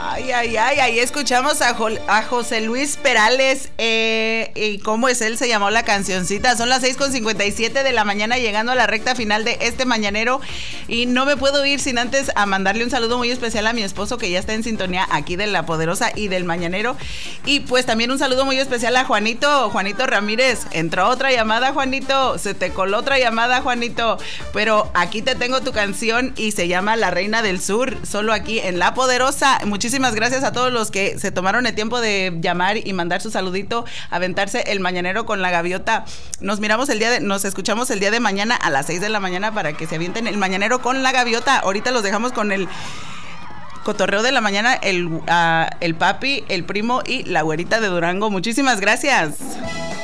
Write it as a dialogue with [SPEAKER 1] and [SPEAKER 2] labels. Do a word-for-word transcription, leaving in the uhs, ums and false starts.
[SPEAKER 1] Ay, ay, ay, ahí escuchamos a, jo- a José Luis Perales, eh, y cómo es él, se llamó la cancioncita. Son las seis con cincuenta y siete de la mañana, llegando a la recta final de este mañanero, y no me puedo ir sin antes a mandarle un saludo muy especial a mi esposo, que ya está en sintonía aquí de La Poderosa y del mañanero, y pues también un saludo muy especial a Juanito, Juanito Ramírez. Entró otra llamada, Juanito, se te coló otra llamada, Juanito, pero aquí te tengo tu canción y se llama La Reina del Sur, solo aquí en La Poderosa. Muchísimas gracias a todos los que se tomaron el tiempo de llamar y mandar su saludito, aventarse el mañanero con la gaviota. Nos miramos el día de, nos escuchamos el día de mañana a las seis de la mañana para que se avienten el mañanero con la gaviota. Ahorita los dejamos con el cotorreo de la mañana, el, uh, el papi, el primo y la güerita de Durango. Muchísimas gracias.